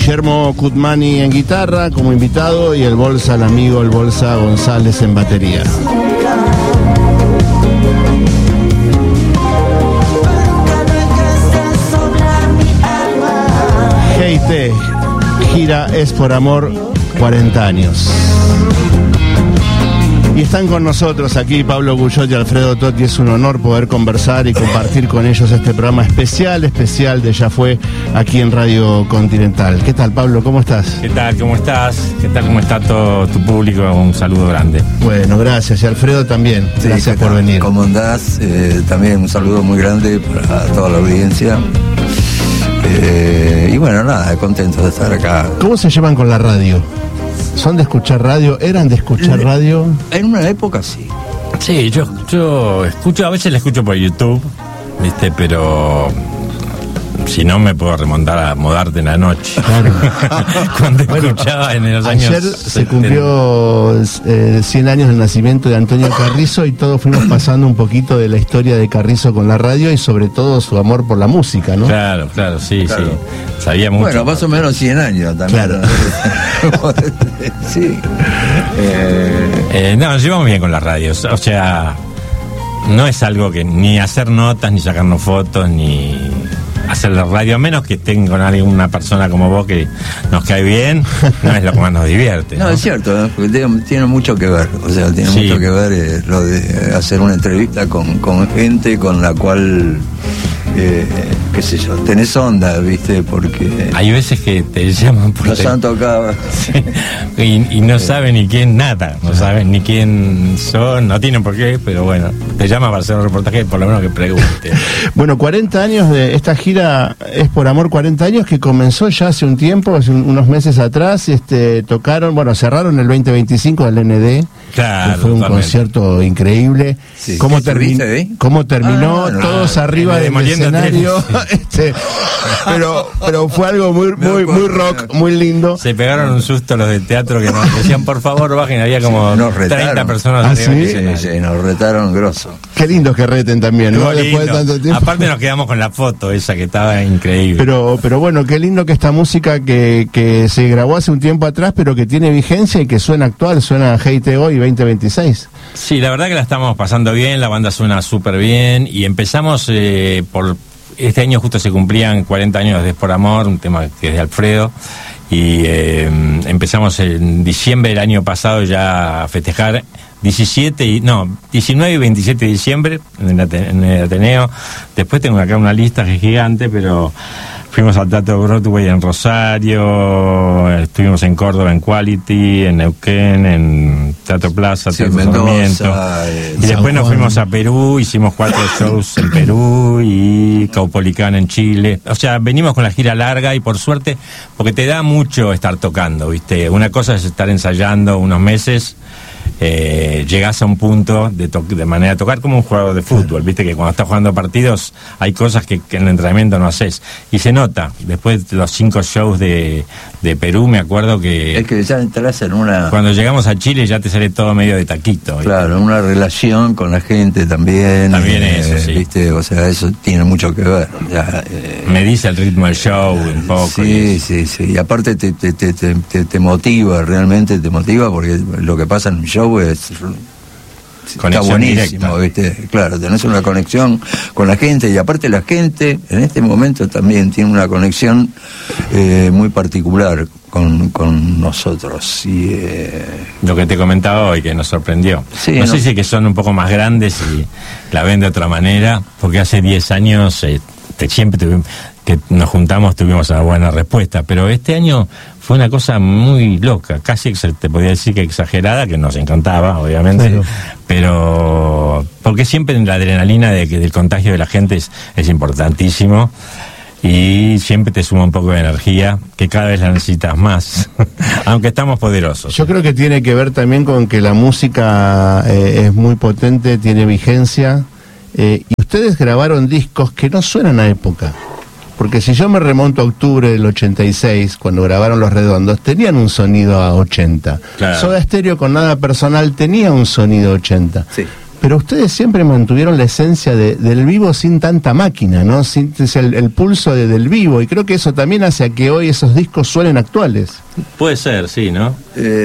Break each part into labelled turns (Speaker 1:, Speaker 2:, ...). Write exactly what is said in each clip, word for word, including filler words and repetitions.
Speaker 1: Guillermo Cutmani en guitarra como invitado y el Bolsa, el amigo el Bolsa González en batería. G I T, gira Es por Amor, cuarenta años. Y están con nosotros aquí Pablo Guyot y Alfredo Totti. Es un honor poder conversar y compartir con ellos este programa especial, especial de Ya Fue, aquí en Radio Continental. ¿Qué tal, Pablo? ¿Cómo estás?
Speaker 2: ¿Qué tal? ¿Cómo estás? ¿Qué tal? ¿Cómo está todo tu público? Un saludo grande.
Speaker 1: Bueno, gracias. Y Alfredo también.
Speaker 3: Sí,
Speaker 1: gracias por venir.
Speaker 3: ¿Cómo andás? Eh, también un saludo muy grande para toda la audiencia. Eh, y bueno, nada, contento de estar acá.
Speaker 1: ¿Cómo se llevan con la radio? ¿Son de escuchar radio? ¿Eran de escuchar radio?
Speaker 3: En una época sí.
Speaker 2: Sí, yo, yo escucho, a veces la escucho por YouTube, ¿viste? Pero si no me puedo remontar a Modarte en la Noche.
Speaker 1: Claro.
Speaker 2: Cuando
Speaker 1: Bueno,
Speaker 2: escuchaba en los años...
Speaker 1: Ayer se cumplió eh, cien años del nacimiento de Antonio Carrizo y todos fuimos pasando un poquito de la historia de Carrizo con la radio y sobre todo su amor por la música, ¿no?
Speaker 2: Claro, claro, sí,
Speaker 3: Claro.
Speaker 2: sí. Sabía mucho.
Speaker 3: Bueno, más o menos cien años también.
Speaker 1: Claro.
Speaker 3: Sí. Eh,
Speaker 2: Eh, no, nos llevamos bien con las radios. O sea, no es algo que ni hacer notas, ni sacarnos fotos, ni hacer la radio, a menos que estén con alguna persona como vos que nos cae bien, no es lo que más nos divierte.
Speaker 3: no,
Speaker 2: ¿no?
Speaker 3: es cierto, ¿eh? Porque tiene, tiene mucho que ver. O sea, tiene
Speaker 2: Sí.
Speaker 3: mucho que ver eh, lo de hacer una entrevista con, con gente con la cual, eh, qué sé yo, tenés onda, ¿viste? Porque
Speaker 2: Hay veces que te llaman por
Speaker 3: nos
Speaker 2: tel-
Speaker 3: han tocado.
Speaker 2: Sí, y, y no saben ni quién nada, no saben ni quién son, no tienen por qué, pero bueno, te llaman para hacer un reportaje, por lo menos que pregunte.
Speaker 1: Bueno, cuarenta años de esta gira Es por Amor, cuarenta años que comenzó ya hace un tiempo, hace un- unos meses atrás, este, tocaron, bueno, cerraron el veinte veinticinco del N D,
Speaker 2: Claro,
Speaker 1: que fue un
Speaker 2: totalmente.
Speaker 1: concierto increíble.
Speaker 3: Sí.
Speaker 1: ¿Cómo,
Speaker 3: ¿Estuviste
Speaker 1: termi-
Speaker 3: ahí?
Speaker 1: ¿Cómo terminó?
Speaker 3: Ah, no,
Speaker 1: Todos
Speaker 2: no,
Speaker 1: arriba
Speaker 2: en el
Speaker 1: del
Speaker 2: Moliendo
Speaker 1: escenario,
Speaker 2: Trenes,
Speaker 1: este, pero, pero fue algo muy,
Speaker 3: Me
Speaker 1: muy,
Speaker 3: acuerdo,
Speaker 1: muy rock,
Speaker 3: me
Speaker 1: muy lindo.
Speaker 2: Se pegaron un susto los del teatro que nos decían, por favor, bajen, había como
Speaker 3: Nos retaron.
Speaker 2: treinta personas
Speaker 1: ¿Ah,
Speaker 2: arriba del
Speaker 1: sí?
Speaker 2: escenario.
Speaker 3: Sí, sí, nos retaron grosso.
Speaker 1: Qué lindo que reten también, ¿no?
Speaker 2: Estuvo
Speaker 1: Después de
Speaker 2: lindo.
Speaker 1: tanto tiempo.
Speaker 2: Aparte nos quedamos con la foto esa que estaba increíble.
Speaker 1: Pero, pero bueno, qué lindo que esta música que, que se grabó hace un tiempo atrás, pero que tiene vigencia y que suena actual, suena a G I T hoy, veinte veintiséis.
Speaker 2: Sí, la verdad que la estamos pasando bien, la banda suena súper bien y empezamos eh, por... Este año justo se cumplían cuarenta años de Es por Amor, un tema que es de Alfredo, y eh, empezamos en diciembre del año pasado ya a festejar diecisiete y, no, diecinueve y veintisiete de diciembre en el, Ate- en el Ateneo. Después tengo acá una lista que es gigante, pero fuimos al Teatro Broadway en Rosario, estuvimos en Córdoba en Quality, en Neuquén, en Teatro Plaza,
Speaker 3: Sí,
Speaker 2: Teatro
Speaker 3: Mendoza,
Speaker 2: Sarmiento.
Speaker 3: eh,
Speaker 2: Y después
Speaker 1: San
Speaker 2: nos
Speaker 1: Juan.
Speaker 2: fuimos a Perú, hicimos cuatro shows en Perú y Caupolicán en Chile. O sea, venimos con la gira larga y por suerte, porque te da mucho estar tocando, ¿viste? Una cosa es estar ensayando unos meses, eh, llegás a un punto de, to- de manera de tocar como un jugador de fútbol, ¿viste? Que cuando estás jugando partidos hay cosas que, que en el entrenamiento no haces. Y se nota, después de los cinco shows de, de Perú, me acuerdo que...
Speaker 3: Es que ya entras en una,
Speaker 2: Cuando llegamos a Chile ya te sale todo medio de taquito, ¿viste?
Speaker 3: claro, una relación con la gente también.
Speaker 2: También
Speaker 3: eh,
Speaker 2: eso, sí.
Speaker 3: ¿viste? O sea, eso tiene mucho que ver. Ya, eh,
Speaker 2: Me dice el ritmo del show un poco.
Speaker 3: Sí,
Speaker 2: y-
Speaker 3: sí, sí. Y aparte te, te, te, te, te- te motiva, realmente te motiva, porque lo que pasa en un show es... Está
Speaker 2: Conexión
Speaker 3: buenísimo,
Speaker 2: directa.
Speaker 3: ¿viste? Claro, tenés una conexión con la gente y aparte la gente en este momento también tiene una conexión eh, muy particular con, con nosotros. Y, eh,
Speaker 2: Lo que te comentaba hoy, que nos sorprendió.
Speaker 3: Sí,
Speaker 2: no,
Speaker 3: no.
Speaker 2: sé si que son un poco más grandes y la ven de otra manera, porque hace diez años eh, te- siempre tuvimos, que nos juntamos tuvimos una buena respuesta, pero este año fue una cosa muy loca, casi ex- te podía decir que exagerada, que nos encantaba, obviamente,
Speaker 1: Claro.
Speaker 2: pero porque siempre la adrenalina de que del contagio de la gente es, es importantísimo. Y siempre te suma un poco de energía, que cada vez la necesitas más, aunque estamos poderosos.
Speaker 1: Yo creo que tiene que ver también con que la música eh, es muy potente, tiene vigencia, eh, y ustedes grabaron discos que no suenan a época. Porque si yo me remonto a octubre del ochenta y seis, cuando grabaron Los Redondos, tenían un sonido a ochenta.
Speaker 2: Claro.
Speaker 1: Soda Stereo con Nada Personal tenía un sonido ochenta.
Speaker 3: Sí.
Speaker 1: Pero ustedes siempre mantuvieron la esencia de, del vivo sin tanta máquina, ¿no? Sin, el, el pulso de, del vivo, y creo que eso también hace a que hoy esos discos suenen actuales.
Speaker 2: Puede ser, sí, ¿no?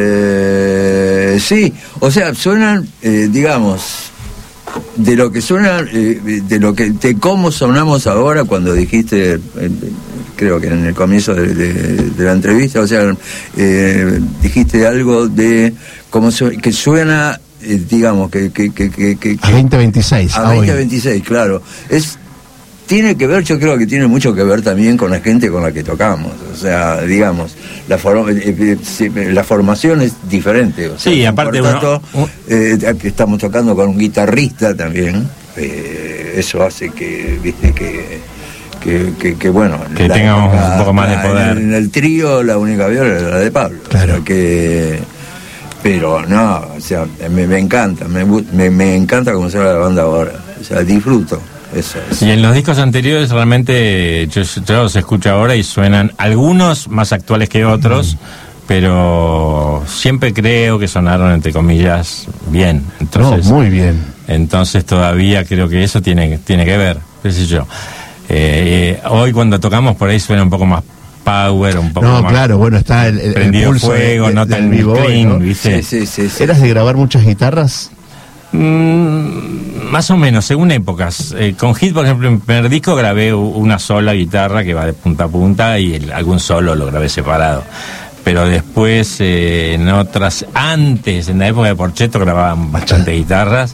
Speaker 3: Eh, sí, o sea, suenan, eh, digamos, de lo que suena, eh, de lo que, de cómo sonamos ahora cuando dijiste, eh, creo que en el comienzo de, de, de la entrevista, o sea, eh, dijiste algo de cómo su, que suena, eh, digamos, que... que, que, que, que
Speaker 1: a veinte veintiséis.
Speaker 3: A veinte veintiséis, claro. Es... Tiene que ver, yo creo que tiene mucho que ver también con la gente con la que tocamos. O sea, digamos, la, for eh, eh, la formación es diferente. O sea,
Speaker 2: sí, aparte
Speaker 3: tanto,
Speaker 2: uno...
Speaker 3: eh, estamos tocando con un guitarrista también. Eh, eso hace que, viste, que... Que, que, que bueno,
Speaker 2: que tengamos época, un poco más de poder.
Speaker 3: En el, en el trío la única viola era la de Pablo.
Speaker 1: Claro.
Speaker 3: O sea que... Pero no, o sea, me, me encanta, me, me, me encanta cómo suena la banda ahora. O sea, disfruto. Eso, eso.
Speaker 2: Y en los discos anteriores realmente yo, yo los escucho ahora y suenan algunos más actuales que otros, mm. pero siempre creo que sonaron, entre comillas, bien. Entonces,
Speaker 1: no, muy bien.
Speaker 2: Entonces todavía creo que eso tiene, tiene que ver, qué sé yo. Eh, eh, hoy cuando tocamos por ahí suena un poco más power, un poco
Speaker 1: no,
Speaker 2: más...
Speaker 1: No, claro, bueno, está el, el,
Speaker 2: prendido
Speaker 1: el pulso
Speaker 2: fuego,
Speaker 1: de, de,
Speaker 2: no tan
Speaker 1: vivo
Speaker 2: clean,
Speaker 1: ¿no?
Speaker 2: ¿viste?
Speaker 3: Sí, sí, sí,
Speaker 1: ¿Eras de grabar muchas guitarras?
Speaker 2: Mm, más o menos, según épocas. Eh, con Hit, por ejemplo, en el primer disco grabé una sola guitarra que va de punta a punta y el, algún solo lo grabé separado. Pero después, eh, en otras, antes, en la época de Porchetto, grababan bastantes guitarras.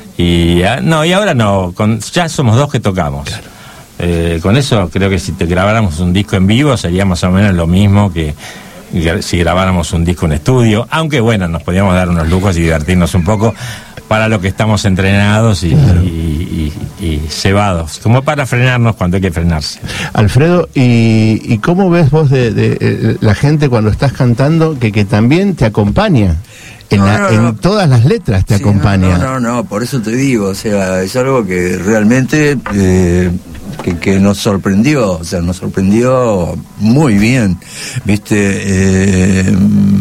Speaker 2: Y no, y ahora no, con, ya somos dos que tocamos. Claro. Eh, con eso creo que si te grabáramos un disco en vivo sería más o menos lo mismo que si grabáramos un disco en estudio, aunque bueno, nos podíamos dar unos lujos y divertirnos un poco para lo que estamos entrenados y, claro. y, y, y cebados, como para frenarnos cuando hay que frenarse.
Speaker 1: Alfredo, ¿y, y cómo ves vos de, de, de la gente cuando estás cantando que, que también te acompaña? En,
Speaker 3: no,
Speaker 1: la,
Speaker 3: no,
Speaker 1: en
Speaker 3: no.
Speaker 1: todas las letras te sí, acompaña.
Speaker 3: No, no, no, no, por eso te digo, o sea, es algo que realmente eh, que, que nos sorprendió, o sea, nos sorprendió muy bien, viste, eh,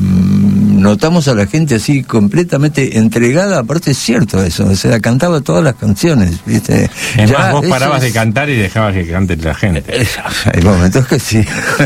Speaker 3: notamos a la gente así completamente entregada, aparte es cierto eso, o sea, cantaba todas las canciones, viste.
Speaker 2: Es
Speaker 3: ya,
Speaker 2: más, vos parabas
Speaker 3: es...
Speaker 2: de cantar y dejabas que cante la gente.
Speaker 3: Hay momentos que sí.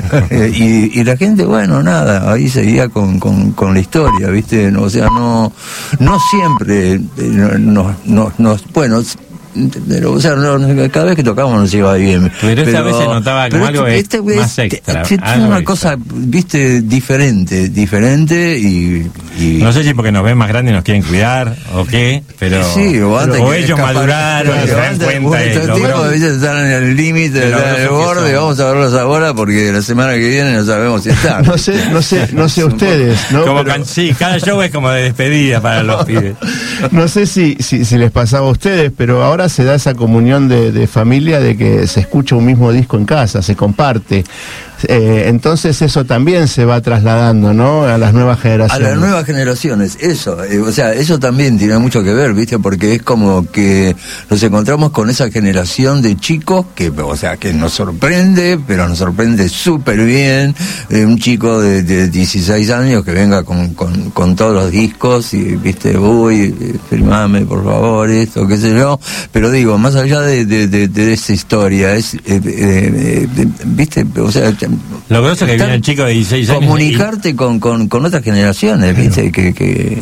Speaker 3: y, y la gente, bueno, nada, ahí seguía con, con, con la historia, viste, o sea, no, no siempre nos, nos, nos bueno, pero, o sea, no, cada vez que tocábamos nos iba bien.
Speaker 2: Pero esta vez se notaba como algo este, este, más extra.
Speaker 3: Este, este, una extra. Cosa, viste, diferente, diferente y, y...
Speaker 2: No sé si porque nos ven más grandes y nos quieren cuidar o qué, pero...
Speaker 3: Sí, o, antes
Speaker 2: o ellos escapar, maduraron y se dan cuenta de
Speaker 3: lo tipo, a veces están en el límite, están en el borde, vamos a verlos ahora porque la semana que viene no sabemos si están.
Speaker 1: no sé, no sé, no sé ustedes, ¿no?
Speaker 2: Como
Speaker 1: pero...
Speaker 2: can, sí, cada show es como de despedida para los pibes.
Speaker 1: No sé si, si, si les pasaba a ustedes, pero ahora se da esa comunión de, de familia, de que se escucha un mismo disco en casa, se comparte. Eh, entonces eso también se va trasladando, ¿no? A las nuevas generaciones.
Speaker 3: A las nuevas generaciones, eso, eh, o sea, eso también tiene mucho que ver, ¿viste? Porque es como que nos encontramos con esa generación de chicos que, o sea, que nos sorprende, pero nos sorprende súper bien. Eh, un chico de, de dieciséis años que venga con, con, con todos los discos y, ¿viste? Uy, firmame, por favor, esto, qué sé yo. Pero digo, más allá de, de, de, de esa historia, es, eh, eh, eh, ¿viste? O sea,
Speaker 2: lo grosso es que viene el chico de dieciséis años.
Speaker 3: Comunicarte y... con, con, con otras generaciones, ¿viste? Que, que.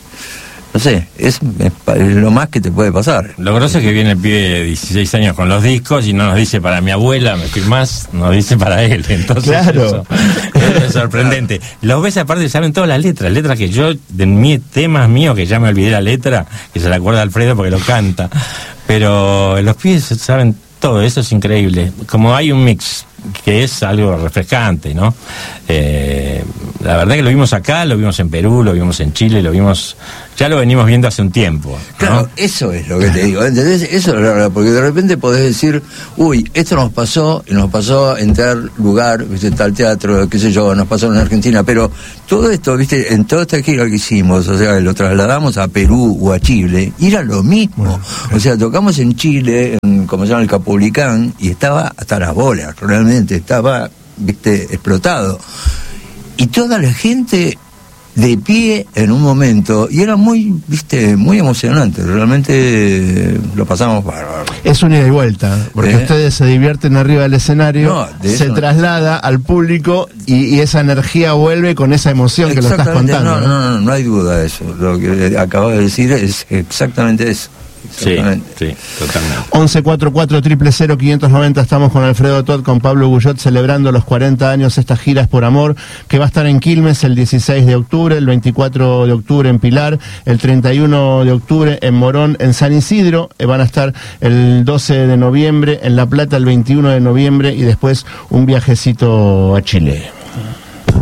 Speaker 3: No sé, es, es, es lo más que te puede pasar.
Speaker 2: Lo grosso es que viene el pibe de dieciséis años con los discos y no nos dice para mi abuela, me firmás, nos dice para él. Entonces,
Speaker 1: claro.
Speaker 2: Eso, eso es sorprendente. Los ves aparte, saben todas las letras, letras que yo, de mi, temas míos, que ya me olvidé la letra, que se la acuerda Alfredo porque lo canta. Pero los pibes saben todo, eso es increíble. Como hay un mix que es algo refrescante, ¿no? Eh, la verdad que lo vimos acá, lo vimos en Perú, lo vimos en Chile, lo vimos, ya lo venimos viendo hace un tiempo, ¿no?
Speaker 3: Claro, eso es lo que te digo, ¿entendés? Eso es raro, porque de repente podés decir, uy, esto nos pasó, y nos pasó en tal lugar, ¿viste? Tal teatro, qué sé yo, nos pasó en Argentina, pero todo esto, ¿viste? En toda esta gira que hicimos, o sea, lo trasladamos a Perú o a Chile, y era lo mismo, bueno, o sea, tocamos en Chile, en, como se llama, el Capolicán, y estaba hasta las bolas, realmente, estaba, ¿viste? Explotado. Y toda la gente de pie en un momento, y era muy, viste, muy emocionante, realmente lo pasamos bárbaro.
Speaker 1: Es una ida y vuelta, porque
Speaker 3: ¿Eh?
Speaker 1: ustedes se divierten arriba del escenario,
Speaker 3: No, de
Speaker 1: se
Speaker 3: eso no.
Speaker 1: traslada al público y, y esa energía vuelve con esa emoción que lo estás
Speaker 3: Exactamente,
Speaker 1: contando.
Speaker 3: no, no, no, no hay duda de eso, lo que acabo de decir es exactamente eso.
Speaker 2: Sí, sí, totalmente.
Speaker 1: once cuarenta y cuatro, cero cero cero, quinientos noventa, estamos con Alfredo Todd, con Pablo Guyot, celebrando los cuarenta años. Esta gira es por amor, que va a estar en Quilmes el dieciséis de octubre, el veinticuatro de octubre en Pilar, el treinta y uno de octubre en Morón, en San Isidro, eh, van a estar el doce de noviembre, en La Plata el veintiuno de noviembre, y después un viajecito a Chile.